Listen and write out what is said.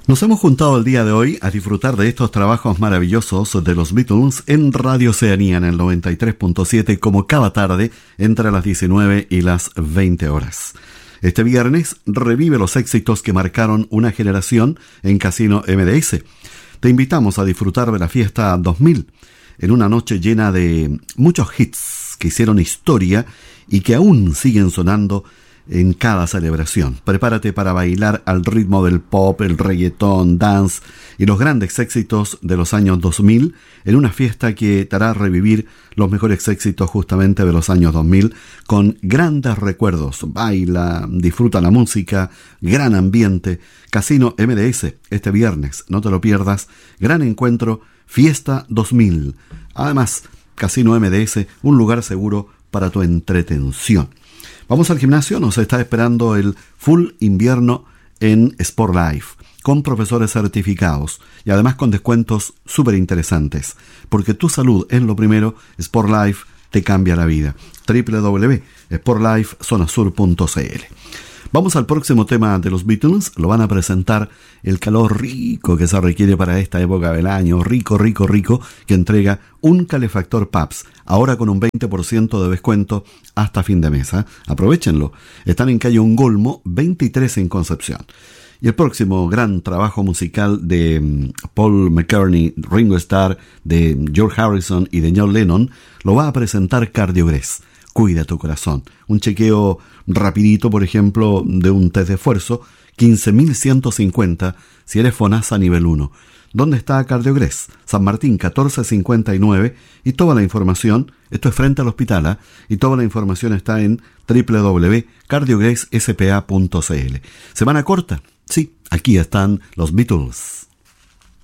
Nos hemos juntado el día de hoy a disfrutar de estos trabajos maravillosos de los Beatles en Radio Oceanía en el 93.7 como cada tarde entre las 19 y las 20 horas. Este viernes revive los éxitos que marcaron una generación en Casino MDS. Te invitamos a disfrutar de la fiesta 2000 en una noche llena de muchos hits que hicieron historia y que aún siguen sonando en cada celebración. Prepárate para bailar al ritmo del pop, el reggaetón, dance y los grandes éxitos de los años 2000 en una fiesta que te hará revivir los mejores éxitos justamente de los años 2000 con grandes recuerdos. Baila, disfruta la música, gran ambiente. Casino MDS este viernes, no te lo pierdas. Gran encuentro, Fiesta 2000. Además, Casino MDS, un lugar seguro para tu entretención. Vamos al gimnasio, nos está esperando el Full Invierno en Sport Life, con profesores certificados y además con descuentos súper interesantes. Porque tu salud es lo primero, Sport Life te cambia la vida. www.sportlifezonasur.cl. Vamos al próximo tema de los Beatles. Lo van a presentar el calor rico que se requiere para esta época del año. Rico, rico, rico, que entrega un calefactor Pabst. Ahora con un 20% de descuento hasta fin de mes. Aprovechenlo. Están en calle Ongolmo 23 en Concepción. Y el próximo gran trabajo musical de Paul McCartney, Ringo Starr, de George Harrison y de John Lennon lo va a presentar Cardiogrés. Cuida tu corazón. Un chequeo rapidito, por ejemplo, de un test de esfuerzo, 15.150 si eres FONASA nivel 1. ¿Dónde está Cardiogrés? San Martín 1459 y toda la información, esto es frente al hospital, y toda la información está en www.cardiogresspa.cl. ¿Semana corta? Sí, aquí están los Beatles.